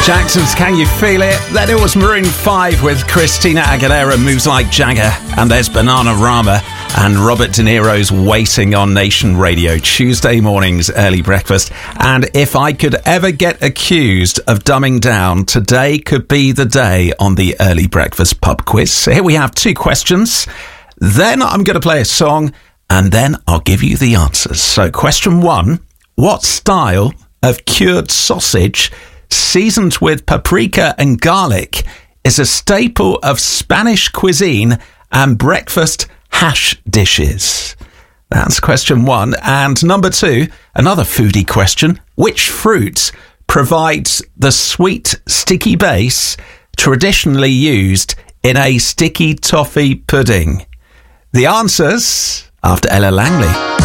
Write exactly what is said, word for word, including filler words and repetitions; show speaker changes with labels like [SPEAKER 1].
[SPEAKER 1] Jackson's Can You Feel It? Then it was Maroon five with Christina Aguilera, Moves Like Jagger. And there's Bananarama and Robert De Niro's Waiting on Nation Radio. Tuesday morning's early breakfast. And if I could ever get accused of dumbing down, today could be the day on the early breakfast pub quiz. Here we have two questions. Then I'm going to play a song and then I'll give you the answers. So question one, what style of cured sausage seasoned with paprika and garlic is a staple of Spanish cuisine and breakfast hash dishes? That's question one. And number two, another foodie question. Which fruit provides the sweet, sticky base traditionally used in a sticky toffee pudding? The answers after Ella Langley.